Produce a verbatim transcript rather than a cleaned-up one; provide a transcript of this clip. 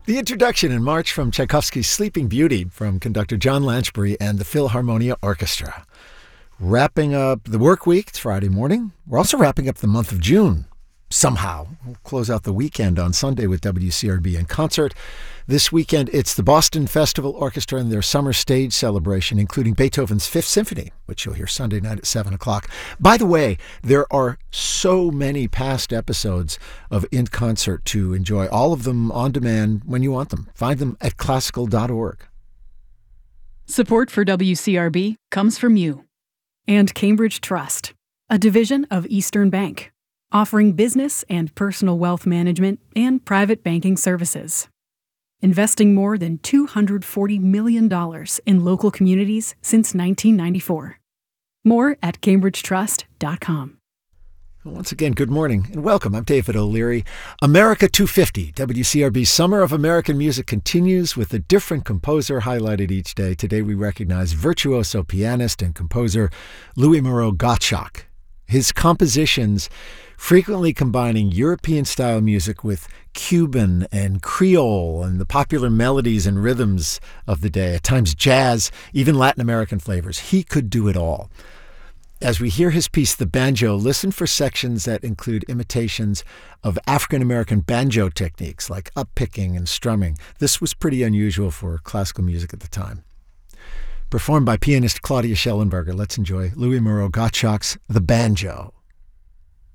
The introduction in March from Tchaikovsky's Sleeping Beauty from conductor John Lanchbury and the Philharmonia Orchestra. Wrapping up the work week, it's Friday morning. We're also wrapping up the month of June. Somehow. We'll close out the weekend on Sunday with W C R B in concert. This weekend, it's the Boston Festival Orchestra and their summer stage celebration, including Beethoven's Fifth Symphony, which you'll hear Sunday night at seven o'clock. By the way, there are so many past episodes of In Concert to enjoy, all of them on demand when you want them. Find them at classical dot org. Support for W C R B comes from you and Cambridge Trust, a division of Eastern Bank, offering business and personal wealth management and private banking services. Investing more than two hundred forty million dollars in local communities since nineteen ninety-four. More at cambridge trust dot com. Once again, good morning and welcome. I'm David O'Leary. America two fifty, W C R B's Summer of American Music continues with a different composer highlighted each day. Today we recognize virtuoso pianist and composer Louis Moreau Gottschalk. His compositions frequently combining European-style music with Cuban and Creole and the popular melodies and rhythms of the day, at times jazz, even Latin American flavors. He could do it all. As we hear his piece, The Banjo, listen for sections that include imitations of African-American banjo techniques like up-picking and strumming. This was pretty unusual for classical music at the time. Performed by pianist Claudia Schellenberger, let's enjoy Louis Moreau Gottschalk's The Banjo.